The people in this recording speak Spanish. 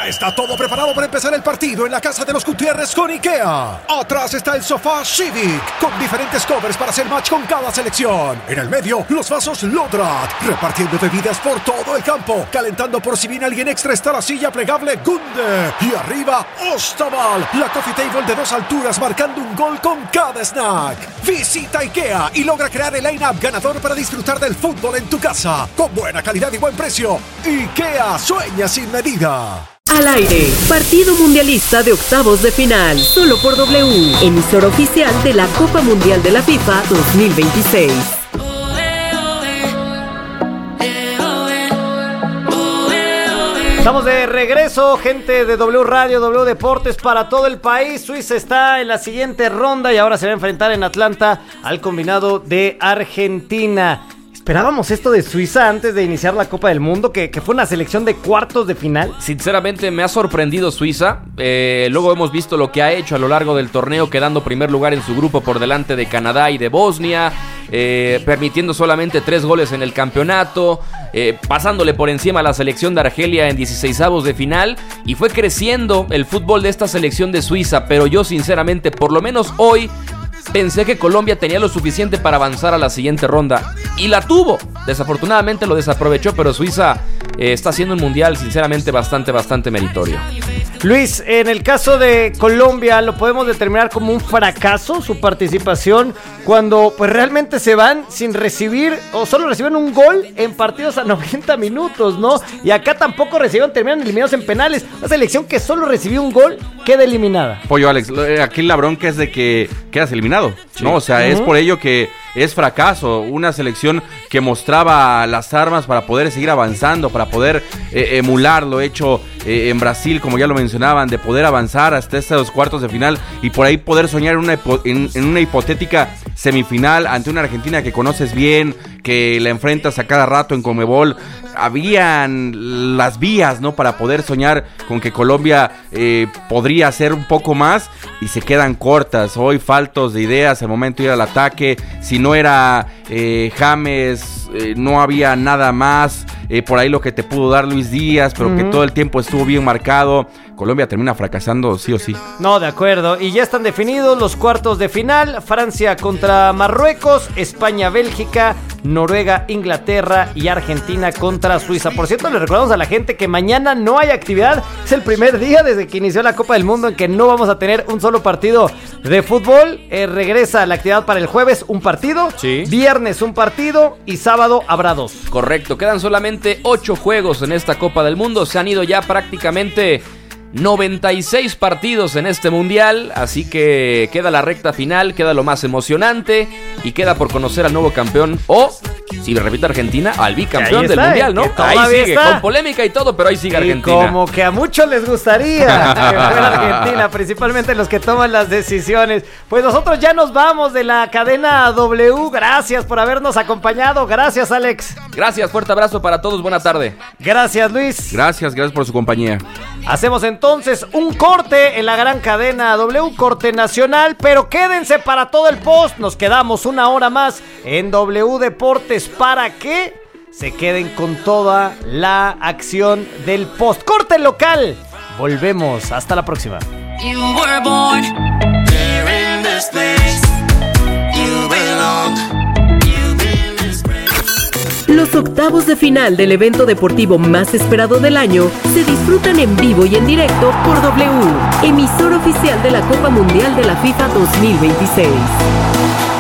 Ya está todo preparado para empezar el partido en la casa de los Gutiérrez con IKEA. Atrás está el sofá Civic, con diferentes covers para hacer match con cada selección. En el medio, los vasos Lodrat, repartiendo bebidas por todo el campo. Calentando por si viene alguien extra está la silla plegable Gunde. Y arriba, Ostaval, la coffee table de 2 alturas marcando un gol con cada snack. Visita IKEA y logra crear el line-up ganador para disfrutar del fútbol en tu casa. Con buena calidad y buen precio. IKEA sueña sin medida. Al aire, partido mundialista de octavos de final, solo por W, emisora oficial de la Copa Mundial de la FIFA 2026. Estamos de regreso, gente de W Radio, W Deportes para todo el país. Suiza está en la siguiente ronda y ahora se va a enfrentar en Atlanta al combinado de Argentina. ¿Esperábamos esto de Suiza antes de iniciar la Copa del Mundo? ¿Que fue una selección de cuartos de final? Sinceramente me ha sorprendido Suiza. Luego hemos visto lo que ha hecho a lo largo del torneo, quedando primer lugar en su grupo por delante de Canadá y de Bosnia, permitiendo solamente 3 goles en el campeonato, pasándole por encima a la selección de Argelia en 16avos de final, y fue creciendo el fútbol de esta selección de Suiza. Pero yo sinceramente, por lo menos hoy, pensé que Colombia tenía lo suficiente para avanzar a la siguiente ronda, y la tuvo. Desafortunadamente lo desaprovechó, pero Suiza está haciendo un mundial sinceramente bastante meritorio. Luis, en el caso de Colombia, ¿lo podemos determinar como un fracaso su participación cuando pues realmente se van sin recibir o solo reciben un gol en partidos a 90 minutos, ¿no? Y acá tampoco recibieron, terminan eliminados en penales. Una selección que solo recibió un gol queda eliminada. Pollo, Alex, aquí la bronca es de que quedas eliminado, sí, ¿no? O sea, es por ello que es fracaso. Una selección que mostraba las armas para poder seguir avanzando, para poder emular lo hecho en Brasil, como ya lo mencionaban, de poder avanzar hasta estos cuartos de final y por ahí poder soñar en una hipotética semifinal ante una Argentina que conoces bien, que la enfrentas a cada rato en Conmebol. Habían las vías, ¿no?, para poder soñar con que Colombia podría hacer un poco más y se quedan cortas. Hoy faltos de ideas al momento de ir al ataque. Si no era James, no había nada más. Por ahí lo que te pudo dar Luis Díaz, pero que todo el tiempo estuvo bien marcado. Colombia termina fracasando sí o sí. No, de acuerdo. Y ya están definidos los cuartos de final. Francia contra Marruecos, España, Bélgica, Noruega, Inglaterra y Argentina contra Suiza. Por cierto, le recordamos a la gente que mañana no hay actividad. Es el primer día desde que inició la Copa del Mundo en que no vamos a tener un solo partido de fútbol. Regresa la actividad para el jueves, un partido. Sí. Viernes, un partido. Y sábado habrá 2. Correcto. Quedan solamente 8 juegos en esta Copa del Mundo. Se han ido ya prácticamente 96 partidos en este mundial, así que queda la recta final, queda lo más emocionante y queda por conocer al nuevo campeón o, si repite Argentina, al bicampeón del mundial, ¿no? Ahí sigue, con polémica y todo, pero ahí sigue Argentina. Y como que a muchos les gustaría que fuera Argentina, principalmente los que toman las decisiones. Pues nosotros ya nos vamos de la cadena W. Gracias por habernos acompañado. Gracias, Alex. Gracias, fuerte abrazo para todos, buena tarde. Gracias, Luis. Gracias por su compañía. Hacemos entonces un corte en la gran cadena W, corte nacional, pero quédense para todo el post. Nos quedamos una hora más en W Deportes para que se queden con toda la acción del post. Corte local. Volvemos. Hasta la próxima. You were born here in this place. You belong. Los octavos de final del evento deportivo más esperado del año se disfrutan en vivo y en directo por W, emisora oficial de la Copa Mundial de la FIFA 2026.